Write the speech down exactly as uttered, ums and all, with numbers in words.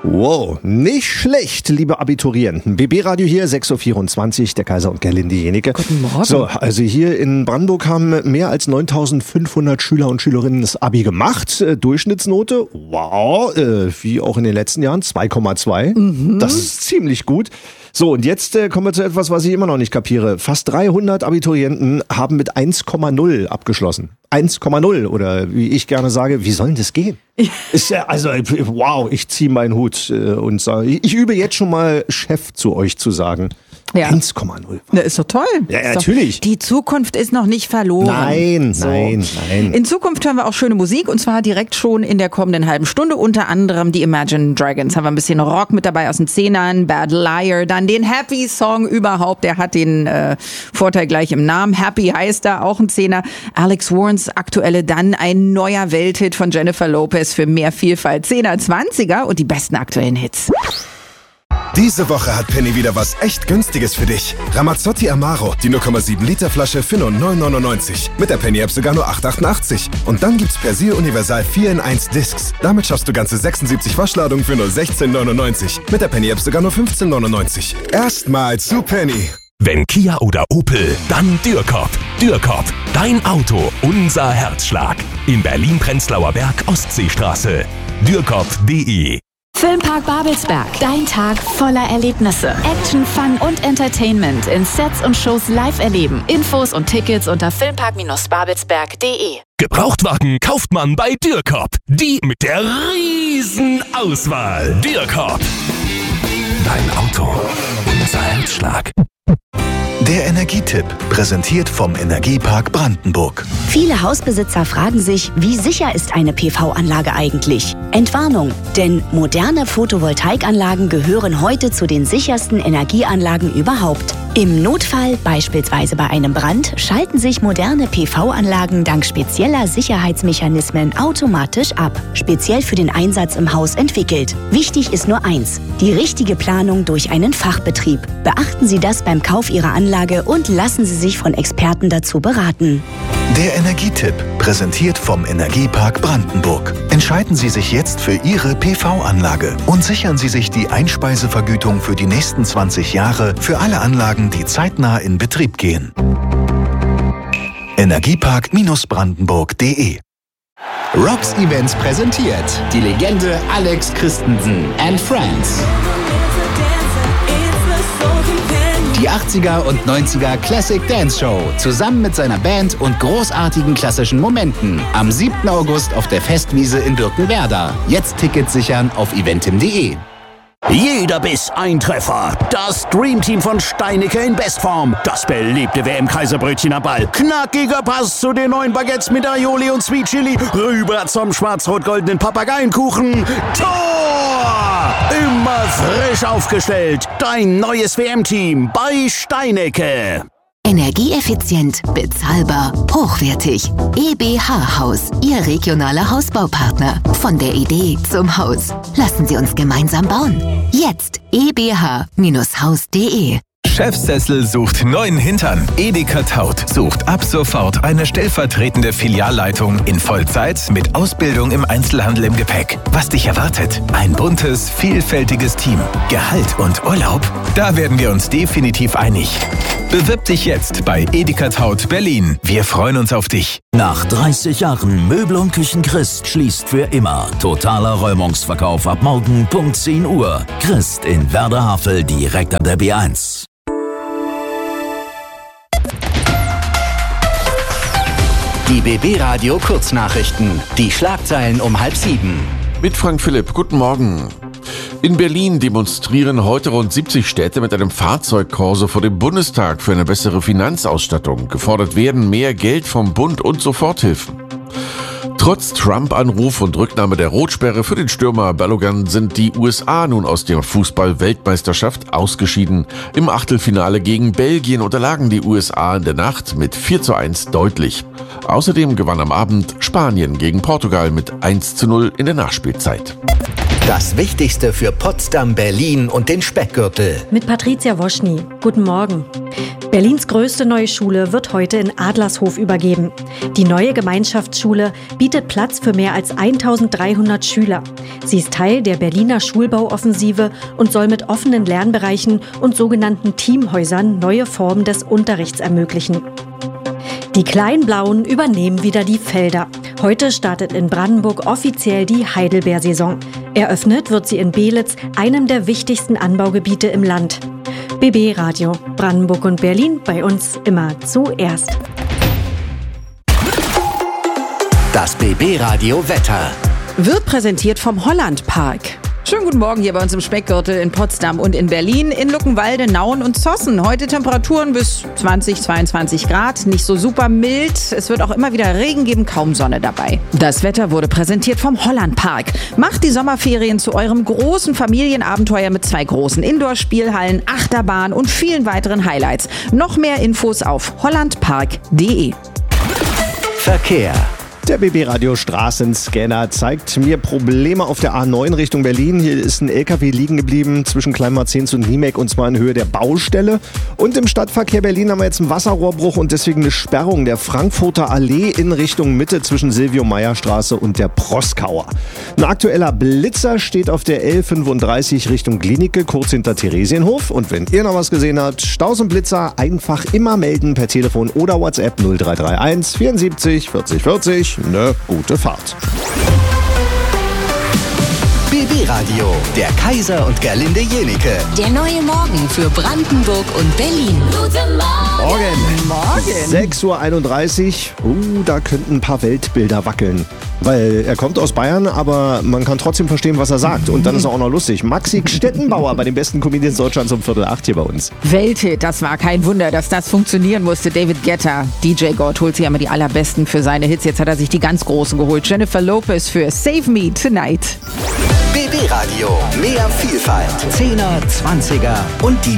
Wow, nicht schlecht, liebe Abiturienten. B B-Radio hier, sechs Uhr vierundzwanzig, der Kaiser und Gerlinde Jenike. Guten Morgen. So, also hier in Brandenburg haben mehr als neuntausendfünfhundert Schüler und Schülerinnen das Abi gemacht. Äh, Durchschnittsnote, wow, äh, wie auch in den letzten Jahren, zwei Komma zwei. Mhm. Das ist ziemlich gut. So, und jetzt äh, kommen wir zu etwas, was ich immer noch nicht kapiere. Fast dreihundert Abiturienten haben mit eins Komma null abgeschlossen. eins Komma null oder wie ich gerne sage, wie soll denn das gehen? Ist ja, also, wow, ich ziehe meinen Hut äh, und sage, ich übe jetzt schon mal Chef zu euch zu sagen. Ja. eins Komma null. Na, ist doch toll. Ja, ist natürlich. Doch, die Zukunft ist noch nicht verloren. Nein, so. nein, nein. In Zukunft hören wir auch schöne Musik und zwar direkt schon in der kommenden halben Stunde. Unter anderem die Imagine Dragons. Haben wir ein bisschen Rock mit dabei aus den Zehnern. Bad Liar, dann den Happy Song überhaupt. Der hat den äh, Vorteil gleich im Namen. Happy heißt er, auch ein Zehner. Alex Warrens aktuelle, dann ein neuer Welthit von Jennifer Lopez für mehr Vielfalt. Zehner, Zwanziger und die besten aktuellen Hits. Diese Woche hat Penny wieder was echt Günstiges für dich. Ramazzotti Amaro, die null Komma sieben Liter Flasche für nur neun neunundneunzig. Mit der Penny-App sogar nur acht achtundachtzig. Und dann gibt's Persil Universal vier in eins Discs. Damit schaffst du ganze sechsundsiebzig Waschladungen für nur sechzehn neunundneunzig. Mit der Penny-App sogar nur fünfzehn neunundneunzig. Erstmal zu Penny. Wenn Kia oder Opel, dann Dürkop. Dürkop, dein Auto, unser Herzschlag. In Berlin-Prenzlauer Berg, Ostseestraße. dürkop punkt de. Filmpark Babelsberg. Dein Tag voller Erlebnisse. Action, Fun und Entertainment in Sets und Shows live erleben. Infos und Tickets unter filmpark babelsberg punkt de. Gebrauchtwagen kauft man bei Dürkop. Die mit der riesen Auswahl. Dürkop. Dein Auto, unser Herzschlag. Der Energietipp, präsentiert vom Energiepark Brandenburg. Viele Hausbesitzer fragen sich, wie sicher ist eine P V-Anlage eigentlich? Entwarnung, denn moderne Photovoltaikanlagen gehören heute zu den sichersten Energieanlagen überhaupt. Im Notfall, beispielsweise bei einem Brand, schalten sich moderne P V-Anlagen dank spezieller Sicherheitsmechanismen automatisch ab. Speziell für den Einsatz im Haus entwickelt. Wichtig ist nur eins, die richtige Planung durch einen Fachbetrieb. Beachten Sie das beim Kauf Ihrer Anlage und lassen Sie sich von Experten dazu beraten. Der Energietipp, präsentiert vom Energiepark Brandenburg. Entscheiden Sie sich jetzt für Ihre P V-Anlage und sichern Sie sich die Einspeisevergütung für die nächsten zwanzig Jahre für alle Anlagen, die zeitnah in Betrieb gehen. Energiepark Brandenburg punkt de. Rocks Events präsentiert die Legende Alex Christensen and Friends. Die achtziger und neunziger Classic Dance Show zusammen mit seiner Band und großartigen klassischen Momenten am siebten August auf der Festwiese in Birkenwerder. Jetzt Tickets sichern auf eventim punkt de. Jeder Biss ein Treffer. Das Dreamteam von Steinecke in Bestform. Das belebte W M-Kaiserbrötchen am Ball. Knackiger Pass zu den neuen Baguettes mit Aioli und Sweet Chili. Rüber zum schwarz-rot-goldenen Papageienkuchen. Tor! Immer frisch aufgestellt. Dein neues W M-Team bei Steinecke. Energieeffizient, bezahlbar, hochwertig. E B H Haus, Ihr regionaler Hausbaupartner. Von der Idee zum Haus. Lassen Sie uns gemeinsam bauen. Jetzt e b h Haus punkt de. Chefsessel sucht neuen Hintern. Edeka Taut sucht ab sofort eine stellvertretende Filialleitung in Vollzeit mit Ausbildung im Einzelhandel im Gepäck. Was dich erwartet? Ein buntes, vielfältiges Team. Gehalt und Urlaub? Da werden wir uns definitiv einig. Bewirb dich jetzt bei Edeka Taut Berlin. Wir freuen uns auf dich. Nach dreißig Jahren Möbel und Küchen Christ schließt für immer. Totaler Räumungsverkauf ab morgen Punkt zehn Uhr. Christ in Werder-Havel direkt an der B eins. Die B B-Radio Kurznachrichten. Die Schlagzeilen um halb sieben. Mit Frank Philipp. Guten Morgen. In Berlin demonstrieren heute rund siebzig Städte mit einem Fahrzeugkorso vor dem Bundestag für eine bessere Finanzausstattung. Gefordert werden mehr Geld vom Bund und Soforthilfen. Trotz Trump-Anruf und Rücknahme der Rotsperre für den Stürmer Balogun sind die U S A nun aus der Fußball-Weltmeisterschaft ausgeschieden. Im Achtelfinale gegen Belgien unterlagen die U S A in der Nacht mit vier zu eins deutlich. Außerdem gewann am Abend Spanien gegen Portugal mit eins zu null in der Nachspielzeit. Das Wichtigste für Potsdam, Berlin und den Speckgürtel. Mit Patricia Woschny. Guten Morgen. Berlins größte neue Schule wird heute in Adlershof übergeben. Die neue Gemeinschaftsschule bietet Platz für mehr als eintausenddreihundert Schüler. Sie ist Teil der Berliner Schulbauoffensive und soll mit offenen Lernbereichen und sogenannten Teamhäusern neue Formen des Unterrichts ermöglichen. Die Kleinblauen übernehmen wieder die Felder. Heute startet in Brandenburg offiziell die Heidelbeersaison. Eröffnet wird sie in Belitz, einem der wichtigsten Anbaugebiete im Land. B B Radio, Brandenburg und Berlin, bei uns immer zuerst. Das B B Radio Wetter wird präsentiert vom Holland Park. Schönen guten Morgen hier bei uns im Speckgürtel in Potsdam und in Berlin, in Luckenwalde, Nauen und Zossen. Heute Temperaturen bis zwanzig, zweiundzwanzig Grad, nicht so super mild. Es wird auch immer wieder Regen geben, kaum Sonne dabei. Das Wetter wurde präsentiert vom Holland Park. Macht die Sommerferien zu eurem großen Familienabenteuer mit zwei großen Indoor-Spielhallen, Achterbahn und vielen weiteren Highlights. Noch mehr Infos auf hollandpark punkt de. Verkehr. Der B B-Radio Straßenscanner zeigt mir Probleme auf der A neun Richtung Berlin. Hier ist ein L K W liegen geblieben zwischen Kleinmarzens und Niemek und zwar in Höhe der Baustelle. Und im Stadtverkehr Berlin haben wir jetzt einen Wasserrohrbruch und deswegen eine Sperrung der Frankfurter Allee in Richtung Mitte zwischen Silvio-Meyer-Straße und der Proskauer. Ein aktueller Blitzer steht auf der L fünfunddreißig Richtung Glienicke, kurz hinter Theresienhof. Und wenn ihr noch was gesehen habt, Staus und Blitzer einfach immer melden per Telefon oder WhatsApp null drei drei eins vierundsiebzig vierzig vierzig. Eine gute Fahrt. B B-Radio, der Kaiser und Gerlinde Jenike. Der neue Morgen für Brandenburg und Berlin. Guten Morgen. Morgen. sechs Uhr einunddreißig. Uh, da könnten ein paar Weltbilder wackeln. Weil er kommt aus Bayern, aber man kann trotzdem verstehen, was er sagt. Und dann ist er auch noch lustig. Maxi Stettenbauer bei den besten Comedians Deutschlands um Viertel acht hier bei uns. Welthit, das war kein Wunder, dass das funktionieren musste. David Guetta, D J God holt sich immer die allerbesten für seine Hits. Jetzt hat er sich die ganz großen geholt. Jennifer Lopez für Save Me Tonight. B B-Radio, mehr Vielfalt. Zehner, Zwanziger und die